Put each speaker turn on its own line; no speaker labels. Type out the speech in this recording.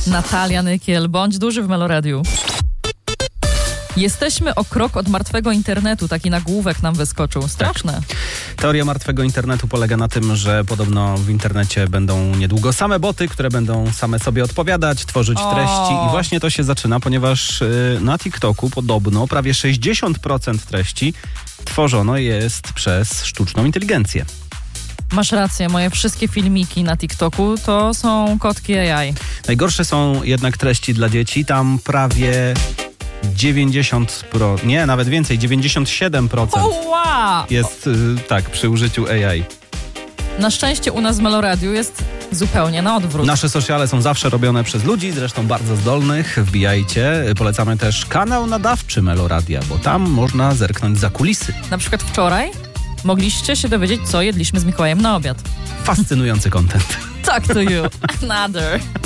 Natalia Nykiel, bądź duży w Meloradiu. Jesteśmy o krok od martwego internetu. Taki nagłówek nam wyskoczył. Straszne.
Tak. Teoria martwego internetu polega na tym, że podobno w internecie będą niedługo same boty, które będą same sobie odpowiadać, tworzyć treści i właśnie to się zaczyna, ponieważ na TikToku podobno prawie 60% treści tworzono jest przez sztuczną inteligencję.
Masz rację, moje wszystkie filmiki na TikToku to są kotki AI.
Najgorsze są jednak treści dla dzieci. Tam prawie 97%
Wow!
jest tak przy użyciu AI.
Na szczęście u nas w Meloradiu jest zupełnie na odwrót.
Nasze sociale są zawsze robione przez ludzi, zresztą bardzo zdolnych. Wbijajcie. Polecamy też kanał nadawczy Meloradia, bo tam można zerknąć za kulisy.
Na przykład wczoraj mogliście się dowiedzieć, co jedliśmy z Mikołajem na obiad.
Fascynujący content.
Talk to you. Another.